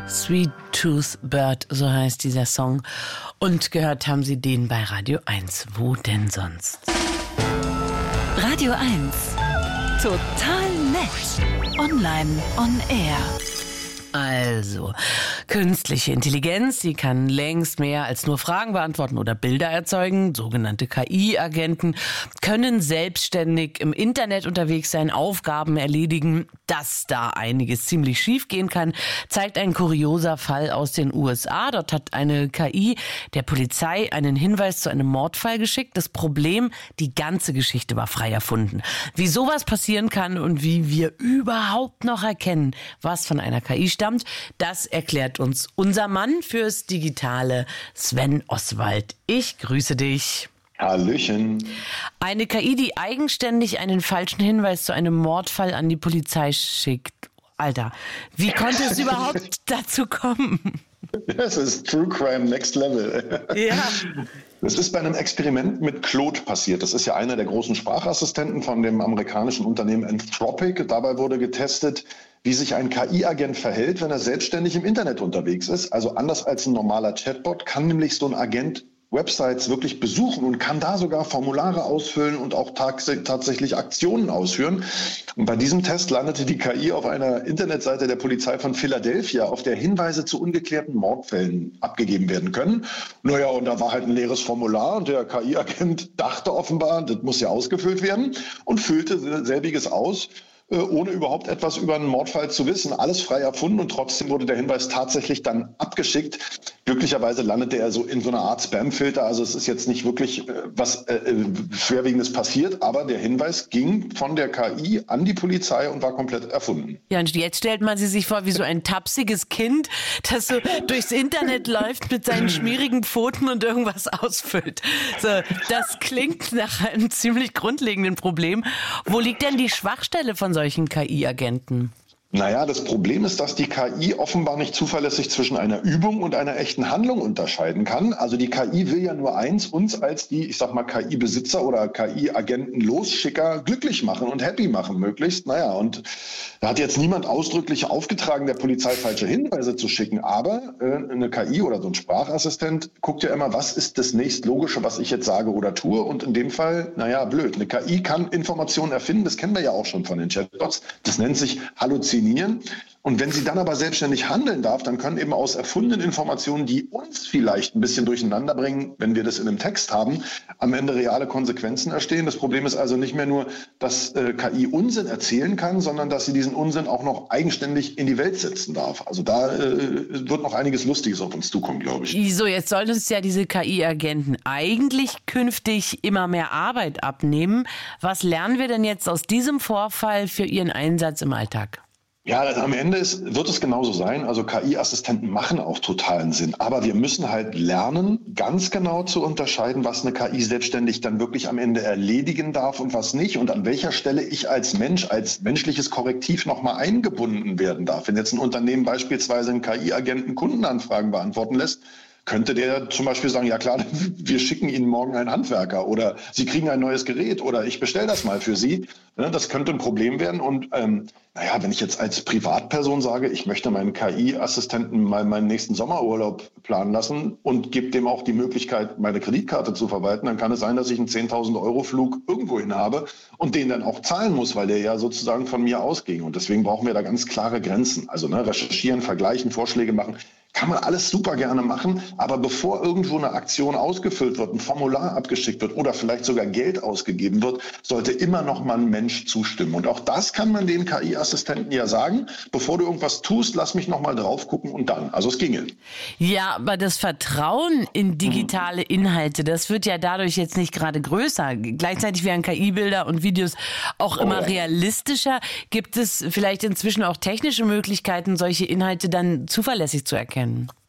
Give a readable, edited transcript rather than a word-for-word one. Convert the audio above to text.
Sweet Tooth Bird, so heißt dieser Song. Und gehört haben Sie den bei Radio 1. Wo denn sonst? Radio 1. Total nett. Online on air. Also, künstliche Intelligenz, sie kann längst mehr als nur Fragen beantworten oder Bilder erzeugen. Sogenannte KI-Agenten können selbstständig im Internet unterwegs sein, Aufgaben erledigen. Dass da einiges ziemlich schief gehen kann, zeigt ein kurioser Fall aus den USA. Dort hat eine KI der Polizei einen Hinweis zu einem Mordfall geschickt. Das Problem, die ganze Geschichte war frei erfunden. Wie sowas passieren kann und wie wir überhaupt noch erkennen, was von einer KI stammt, das erklärt uns unser Mann fürs Digitale, Sven Oswald. Ich grüße dich. Hallöchen. Eine KI, die eigenständig einen falschen Hinweis zu einem Mordfall an die Polizei schickt. Alter, wie konnte es überhaupt dazu kommen? Das ist True Crime Next Level. Ja. Das ist bei einem Experiment mit Claude passiert. Das ist ja einer der großen Sprachassistenten von dem amerikanischen Unternehmen Anthropic. Dabei wurde getestet, wie sich ein KI-Agent verhält, wenn er selbstständig im Internet unterwegs ist. Also anders als ein normaler Chatbot kann nämlich so ein Agent Websites wirklich besuchen und kann da sogar Formulare ausfüllen und auch tatsächlich Aktionen ausführen. Und bei diesem Test landete die KI auf einer Internetseite der Polizei von Philadelphia, auf der Hinweise zu ungeklärten Mordfällen abgegeben werden können. Naja, und da war halt ein leeres Formular und der KI-Agent dachte offenbar, das muss ja ausgefüllt werden und füllte selbiges aus, ohne überhaupt etwas über einen Mordfall zu wissen. Alles frei erfunden und trotzdem wurde der Hinweis tatsächlich dann abgeschickt. Glücklicherweise landete er so in so einer Art Spam-Filter. Also es ist jetzt nicht wirklich was Schwerwiegendes passiert, aber der Hinweis ging von der KI an die Polizei und war komplett erfunden. Ja, und jetzt stellt man sich vor wie so ein tapsiges Kind, das so durchs Internet läuft mit seinen schmierigen Pfoten und irgendwas ausfüllt. So, das klingt nach einem ziemlich grundlegenden Problem. Wo liegt denn die Schwachstelle von solchen KI-Agenten? Naja, das Problem ist, dass die KI offenbar nicht zuverlässig zwischen einer Übung und einer echten Handlung unterscheiden kann. Also die KI will ja nur eins, uns als die, ich sag mal, KI-Besitzer oder KI-Agenten-Losschicker glücklich machen und happy machen möglichst. Naja, und da hat jetzt niemand ausdrücklich aufgetragen, der Polizei falsche Hinweise zu schicken. Aber eine KI oder so ein Sprachassistent guckt ja immer, was ist das nächstlogische, was ich jetzt sage oder tue. Und in dem Fall, naja, blöd. Eine KI kann Informationen erfinden, das kennen wir ja auch schon von den Chatbots. Das nennt sich Halluzinieren. Und wenn sie dann aber selbstständig handeln darf, dann können eben aus erfundenen Informationen, die uns vielleicht ein bisschen durcheinander bringen, wenn wir das in einem Text haben, am Ende reale Konsequenzen entstehen. Das Problem ist also nicht mehr nur, dass KI Unsinn erzählen kann, sondern dass sie diesen Unsinn auch noch eigenständig in die Welt setzen darf. Also da wird noch einiges Lustiges auf uns zukommen, glaube ich. So, jetzt sollen uns ja diese KI-Agenten eigentlich künftig immer mehr Arbeit abnehmen. Was lernen wir denn jetzt aus diesem Vorfall für Ihren Einsatz im Alltag? Ja, am Ende wird es genauso sein. Also KI-Assistenten machen auch totalen Sinn. Aber wir müssen halt lernen, ganz genau zu unterscheiden, was eine KI selbstständig dann wirklich am Ende erledigen darf und was nicht. Und an welcher Stelle ich als Mensch, als menschliches Korrektiv nochmal eingebunden werden darf. Wenn jetzt ein Unternehmen beispielsweise einen KI-Agenten Kundenanfragen beantworten lässt, könnte der zum Beispiel sagen, ja klar, wir schicken Ihnen morgen einen Handwerker oder Sie kriegen ein neues Gerät oder ich bestelle das mal für Sie. Das könnte ein Problem werden. Und wenn ich jetzt als Privatperson sage, ich möchte meinen KI-Assistenten mal meinen nächsten Sommerurlaub planen lassen und gebe dem auch die Möglichkeit, meine Kreditkarte zu verwalten, dann kann es sein, dass ich einen 10.000 Euro Flug irgendwo hin habe und den dann auch zahlen muss, weil der ja sozusagen von mir ausging. Und deswegen brauchen wir da ganz klare Grenzen. Also recherchieren, vergleichen, Vorschläge machen. Kann man alles super gerne machen, aber bevor irgendwo eine Aktion ausgefüllt wird, ein Formular abgeschickt wird oder vielleicht sogar Geld ausgegeben wird, sollte immer noch mal ein Mensch zustimmen. Und auch das kann man den KI-Assistenten ja sagen, bevor du irgendwas tust, lass mich noch mal drauf gucken und dann. Also es ginge. Ja, aber das Vertrauen in digitale Inhalte, das wird ja dadurch jetzt nicht gerade größer. Gleichzeitig werden KI-Bilder und Videos auch immer realistischer. Gibt es vielleicht inzwischen auch technische Möglichkeiten, solche Inhalte dann zuverlässig zu erkennen?